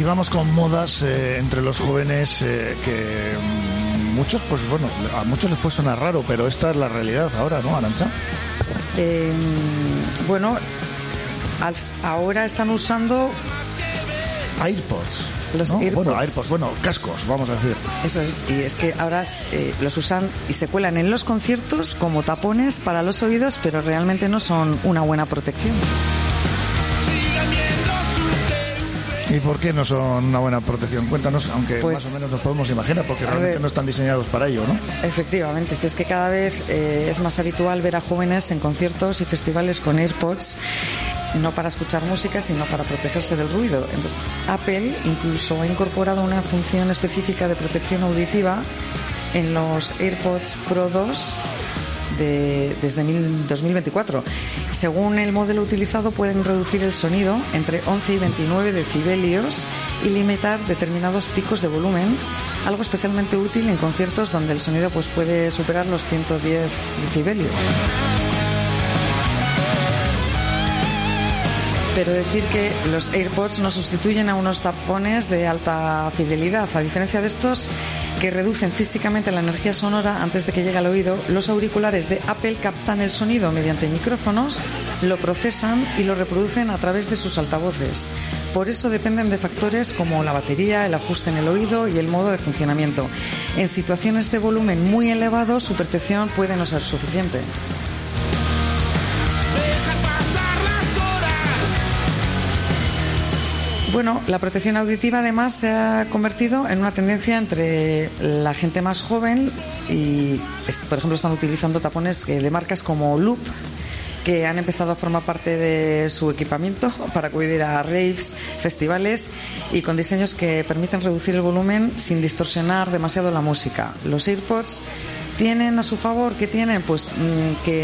vamos con modas entre los jóvenes que muchos, pues bueno, a muchos les puede sonar raro, pero esta es la realidad ahora, ¿no, Arantxa? Bueno, ahora están usando AirPods. Los ¿no? AirPods. Bueno, AirPods, cascos, vamos a decir. Eso es, y es que ahora los usan y se cuelan en los conciertos como tapones para los oídos, pero realmente no son una buena protección. ¿Y por qué no son una buena protección? Cuéntanos, aunque pues, más o menos nos podemos imaginar, porque realmente no están diseñados para ello, ¿no? Efectivamente, si es que cada vez es más habitual ver a jóvenes en conciertos y festivales con AirPods, no para escuchar música, sino para protegerse del ruido. Apple incluso ha incorporado una función específica de protección auditiva en los AirPods Pro 2 desde 2024. Según el modelo utilizado, pueden reducir el sonido entre 11 y 29 decibelios y limitar determinados picos de volumen, algo especialmente útil en conciertos donde el sonido pues puede superar los 110 decibelios. Pero decir que los AirPods no sustituyen a unos tapones de alta fidelidad. A diferencia de estos que reducen físicamente la energía sonora antes de que llegue al oído, los auriculares de Apple captan el sonido mediante micrófonos, lo procesan y lo reproducen a través de sus altavoces. Por eso dependen de factores como la batería, el ajuste en el oído y el modo de funcionamiento. En situaciones de volumen muy elevado, su percepción puede no ser suficiente. Bueno, la protección auditiva además se ha convertido en una tendencia entre la gente más joven y, por ejemplo, están utilizando tapones de marcas como Loop, que han empezado a formar parte de su equipamiento para acudir a raves, festivales y con diseños que permiten reducir el volumen sin distorsionar demasiado la música. Los AirPods tienen a su favor, ¿qué tienen? Pues que